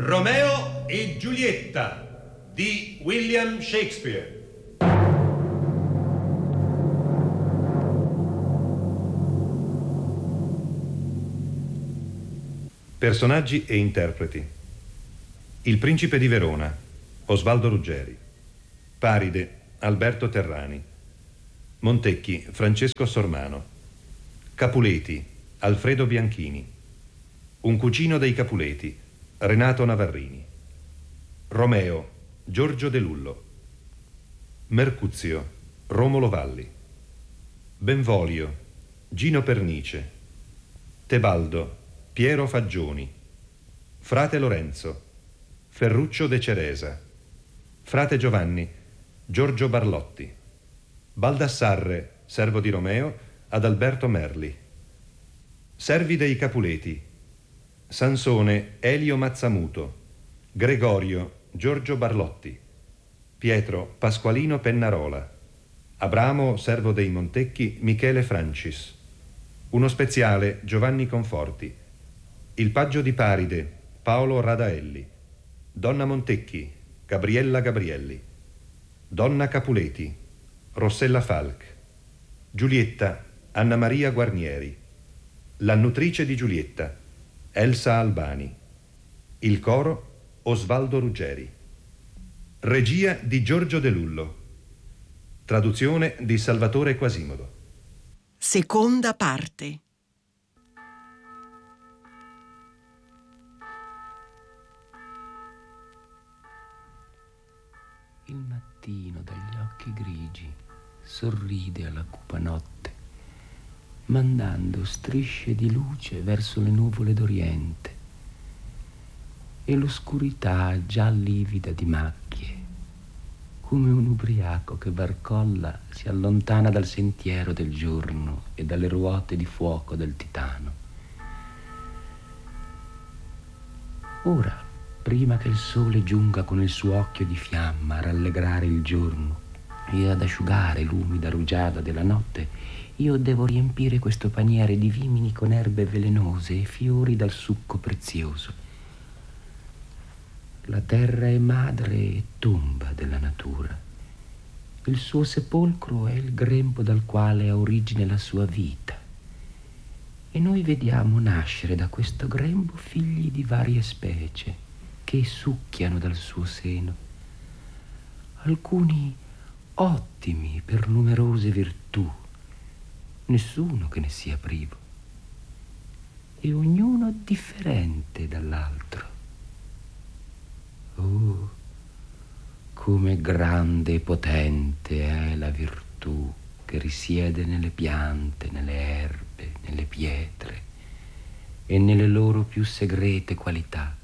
Romeo e Giulietta di William Shakespeare. Personaggi e interpreti. Il principe di Verona, Osvaldo Ruggeri. Paride, Alberto Terrani. Montecchi, Francesco Sormano. Capuleti, Alfredo Bianchini. Un cugino dei Capuleti, Renato Navarrini. Romeo, Giorgio De Lullo. Mercuzio, Romolo Valli. Benvolio, Gino Pernice. Tebaldo, Piero Faggioni. Frate Lorenzo, Ferruccio De Ceresa. Frate Giovanni, Giorgio Barlotti. Baldassarre, servo di Romeo, ad Alberto Merli. Servi dei Capuleti: Sansone, Elio Mazzamuto. Gregorio, Giorgio Barlotti. Pietro, Pasqualino Pennarola. Abramo, servo dei Montecchi, Michele Francis. Uno speziale, Giovanni Conforti. Il paggio di Paride, Paolo Radaelli. Donna Montecchi, Gabriella Gabrielli. Donna Capuleti, Rossella Falk. Giulietta, Anna Maria Guarnieri. La nutrice di Giulietta, Elsa Albani. Il coro, Osvaldo Ruggeri. Regia di Giorgio De Lullo. Traduzione di Salvatore Quasimodo. Seconda parte. Il mattino dagli occhi grigi sorride alla cupa notte, mandando strisce di luce verso le nuvole d'Oriente, e l'oscurità già livida di macchie, come un ubriaco che barcolla si allontana dal sentiero del giorno e dalle ruote di fuoco del titano. Ora, prima che il sole giunga con il suo occhio di fiamma a rallegrare il giorno e ad asciugare l'umida rugiada della notte, io devo riempire questo paniere di vimini con erbe velenose e fiori dal succo prezioso. La terra è madre e tomba della natura. Il suo sepolcro è il grembo dal quale ha origine la sua vita. E noi vediamo nascere da questo grembo figli di varie specie che succhiano dal suo seno. Alcuni ottimi per numerose virtù, nessuno che ne sia privo, e ognuno differente dall'altro. Oh, come grande e potente è la virtù che risiede nelle piante, nelle erbe, nelle pietre e nelle loro più segrete qualità.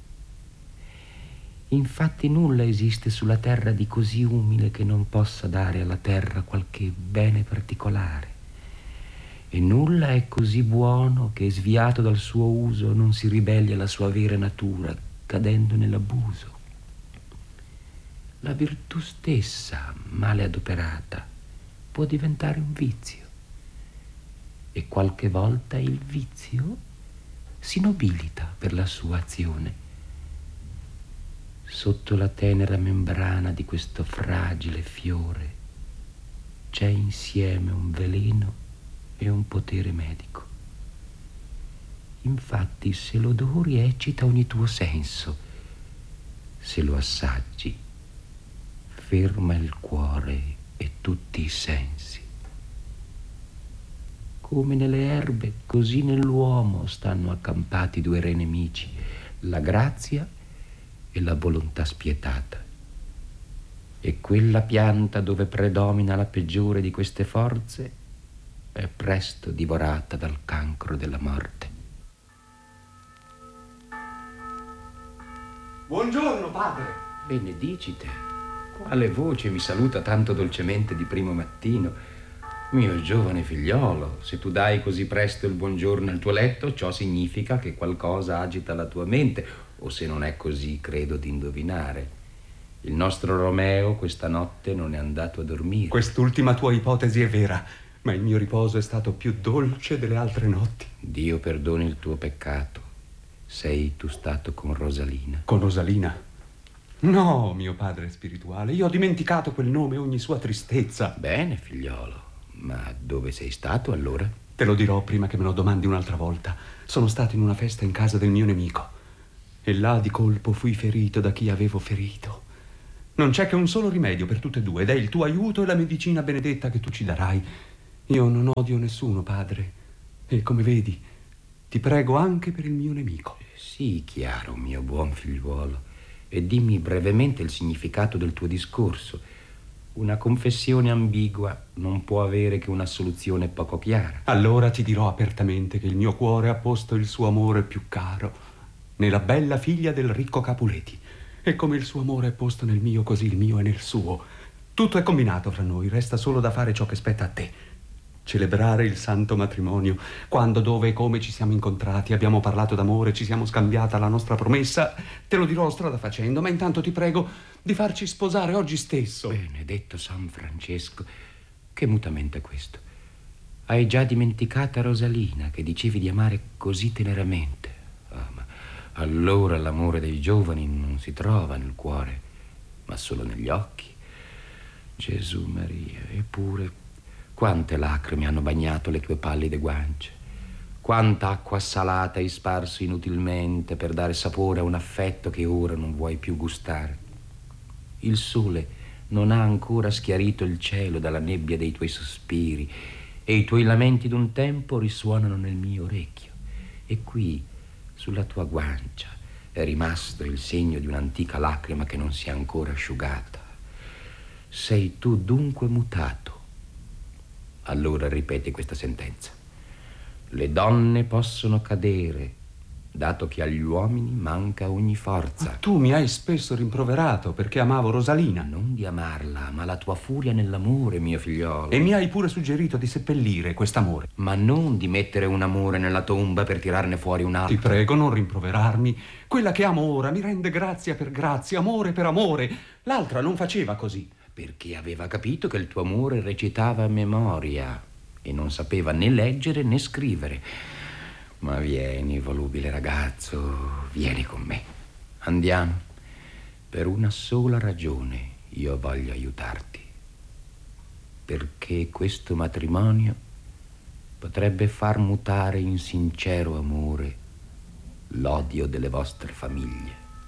Infatti nulla esiste sulla terra di così umile che non possa dare alla terra qualche bene particolare, e nulla è così buono che, sviato dal suo uso, non si ribelli alla sua vera natura, cadendo nell'abuso. La virtù stessa, male adoperata, può diventare un vizio, e qualche volta il vizio si nobilita per la sua azione. Sotto la tenera membrana di questo fragile fiore c'è insieme un veleno e un potere medico. Infatti, se lo odori eccita ogni tuo senso, se lo assaggi ferma il cuore e tutti i sensi. Come nelle erbe, così nell'uomo stanno accampati due re nemici, la grazia e la volontà spietata. E quella pianta dove predomina la peggiore di queste forze è presto divorata dal cancro della morte. Buongiorno, padre. Benedicite, quale voce mi saluta tanto dolcemente di primo mattino? Mio giovane figliolo, se tu dai così presto il buongiorno al tuo letto, ciò significa che qualcosa agita la tua mente, o se non è così, credo di indovinare. Il nostro Romeo questa notte non è andato a dormire. Quest'ultima tua ipotesi è vera, ma il mio riposo è stato più dolce delle altre notti. Dio perdoni il tuo peccato. Sei tu stato con Rosalina? Con Rosalina? No, mio padre spirituale, io ho dimenticato quel nome e ogni sua tristezza. Bene, figliolo, ma dove sei stato allora? Te lo dirò prima che me lo domandi un'altra volta. Sono stato in una festa in casa del mio nemico e là di colpo fui ferito da chi avevo ferito. Non c'è che un solo rimedio per tutte e due ed è il tuo aiuto e la medicina benedetta che tu ci darai. Io non odio nessuno, padre, e come vedi ti prego anche per il mio nemico. Sì, chiaro, mio buon figliuolo, e dimmi brevemente il significato del tuo discorso. Una confessione ambigua non può avere che una soluzione poco chiara. Allora ti dirò apertamente che il mio cuore ha posto il suo amore più caro nella bella figlia del ricco Capuleti. E come il suo amore è posto nel mio, così il mio è nel suo. Tutto è combinato fra noi, resta solo da fare ciò che spetta a te. Celebrare il santo matrimonio. Quando, dove e come ci siamo incontrati, abbiamo parlato d'amore, ci siamo scambiata la nostra promessa. Te lo dirò strada facendo, ma intanto ti prego di farci sposare oggi stesso. Benedetto San Francesco, che mutamento è questo? Hai già dimenticata Rosalina, che dicevi di amare così teneramente. Ah, ma allora l'amore dei giovani non si trova nel cuore, ma solo negli occhi. Gesù Maria, eppure quante lacrime hanno bagnato le tue pallide guance, quanta acqua salata hai sparso inutilmente per dare sapore a un affetto che ora non vuoi più gustare. Il sole non ha ancora schiarito il cielo dalla nebbia dei tuoi sospiri e i tuoi lamenti d'un tempo risuonano nel mio orecchio. E qui, sulla tua guancia, è rimasto il segno di un'antica lacrima che non si è ancora asciugata. Sei tu dunque mutato. Allora ripeti questa sentenza. Le donne possono cadere, dato che agli uomini manca ogni forza. Ma tu mi hai spesso rimproverato perché amavo Rosalina. Non di amarla, ma la tua furia nell'amore, mio figliolo. E mi hai pure suggerito di seppellire quest'amore. Ma non di mettere un amore nella tomba per tirarne fuori un altro. Ti prego, non rimproverarmi. Quella che amo ora mi rende grazia per grazia, amore per amore. L'altra non faceva così. Perché aveva capito che il tuo amore recitava a memoria e non sapeva né leggere né scrivere. Ma vieni, volubile ragazzo, vieni con me. Andiamo. Per una sola ragione io voglio aiutarti. Perché questo matrimonio potrebbe far mutare in sincero amore l'odio delle vostre famiglie.